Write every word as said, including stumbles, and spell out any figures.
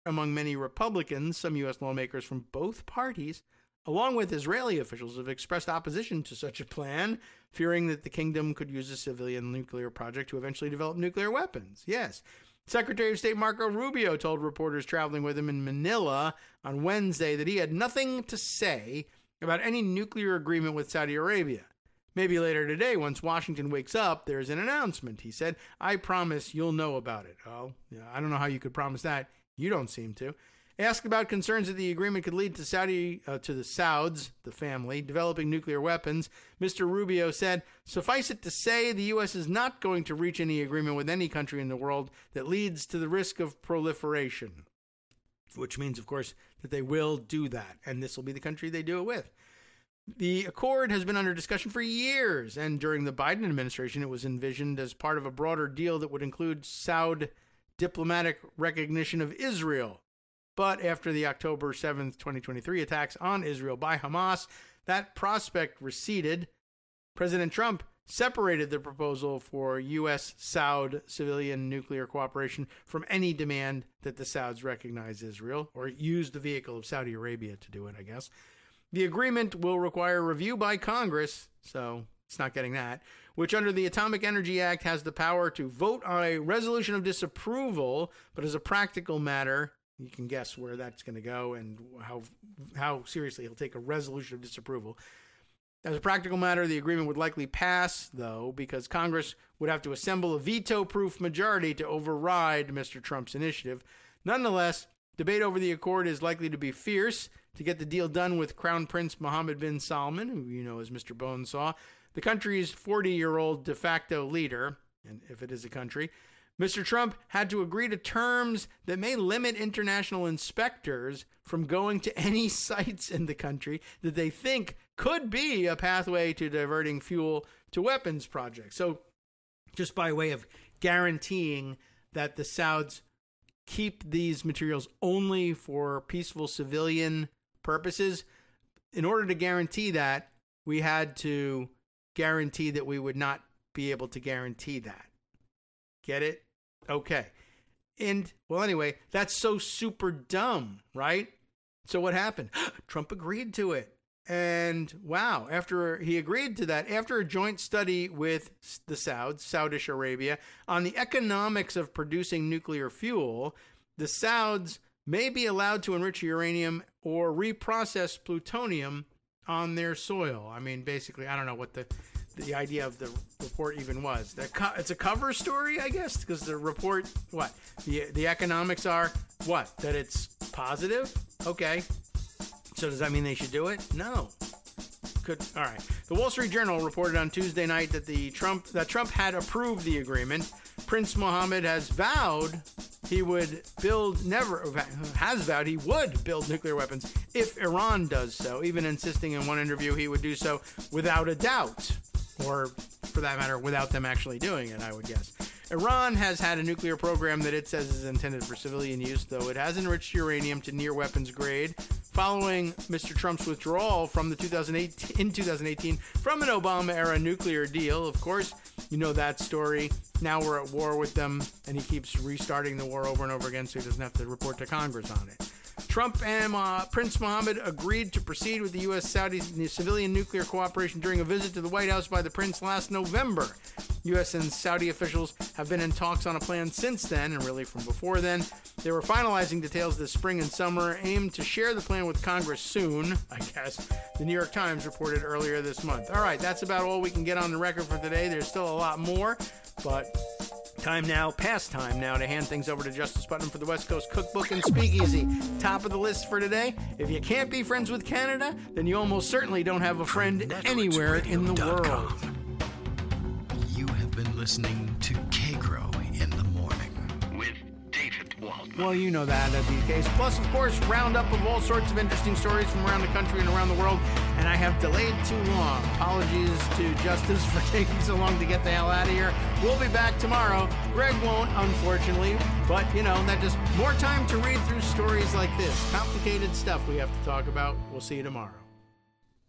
among many Republicans, some U S lawmakers from both parties, along with Israeli officials, have expressed opposition to such a plan, fearing that the kingdom could use a civilian nuclear project to eventually develop nuclear weapons. Yes. Secretary of State Marco Rubio told reporters traveling with him in Manila on Wednesday that he had nothing to say about any nuclear agreement with Saudi Arabia. Maybe later today, once Washington wakes up, there's an announcement. He said, I promise you'll know about it. Oh, yeah, I don't know how you could promise that. You don't seem to. Asked about concerns that the agreement could lead to Saudi, uh, to the Sauds, the family, developing nuclear weapons, Mister Rubio said, suffice it to say, the U S is not going to reach any agreement with any country in the world that leads to the risk of proliferation, which means, of course, that they will do that, and this will be the country they do it with. The accord has been under discussion for years, and during the Biden administration, it was envisioned as part of a broader deal that would include Saudi diplomatic recognition of Israel. But after the October seventh, twenty twenty-three attacks on Israel by Hamas, that prospect receded. President Trump separated the proposal for U S Saudi civilian nuclear cooperation from any demand that the Sauds recognize Israel, or use the vehicle of Saudi Arabia to do it, I guess. The agreement will require review by Congress, so it's not getting that, which under the Atomic Energy Act has the power to vote on a resolution of disapproval, but as a practical matter, you can guess where that's going to go and how how seriously he'll take a resolution of disapproval. As a practical matter, the agreement would likely pass, though, because Congress would have to assemble a veto-proof majority to override Mister Trump's initiative. Nonetheless, debate over the accord is likely to be fierce. To get the deal done with Crown Prince Mohammed bin Salman, who you know as Mister Bonesaw, the country's forty-year-old de facto leader, and if it is a country, Mister Trump had to agree to terms that may limit international inspectors from going to any sites in the country that they think could be a pathway to diverting fuel to weapons projects. So just by way of guaranteeing that the Sauds keep these materials only for peaceful civilian purposes, in order to guarantee that, we had to guarantee that we would not be able to guarantee that. Get it? Okay. And, well, anyway, that's so super dumb, right? So what happened? Trump agreed to it. And, wow, after he agreed to that, after a joint study with the Sauds, Saudi Arabia, on the economics of producing nuclear fuel, the Sauds may be allowed to enrich uranium or reprocess plutonium on their soil. I mean, basically, I don't know what the the idea of the report even was. Co- it's a cover story, I guess, because the report, what? The the economics are, what? That it's positive? Okay. So does that mean they should do it? No. Could all right. The Wall Street Journal reported on Tuesday night that the Trump that Trump had approved the agreement. Prince Mohammed has vowed he would build never has vowed he would build nuclear weapons if Iran does so, even insisting in one interview he would do so without a doubt, or for that matter, without them actually doing it, I would guess. Iran has had a nuclear program that it says is intended for civilian use, though it has enriched uranium to near weapons grade. Following Mister Trump's withdrawal from the two thousand eighteen, in two thousand eighteen from an Obama-era nuclear deal, of course, you know that story. Now we're at war with them, and he keeps restarting the war over and over again so he doesn't have to report to Congress on it. Trump and uh, Prince Mohammed agreed to proceed with the U S-Saudi civilian nuclear cooperation during a visit to the White House by the prince last November. U S and Saudi officials have been in talks on a plan since then, and really from before then. They were finalizing details this spring and summer, aimed to share the plan with Congress soon, I guess. The New York Times reported earlier this month. All right, that's about all we can get on the record for today. There's still a lot more, but time now, past time now, to hand things over to Justice Putnam for the West Coast Cookbook and Speakeasy. Top of the list for today. If you can't be friends with Canada, then you almost certainly don't have a friend anywhere in the world. You have been listening to K-Grow in the Morning with David Waldman. Well, you know that as the case. Plus, of course, roundup of all sorts of interesting stories from around the country and around the world. And I have delayed too long. Apologies to Justice for taking so long to get the hell out of here. We'll be back tomorrow. Greg won't, unfortunately. But, you know, that just more time to read through stories like this. Complicated stuff we have to talk about. We'll see you tomorrow.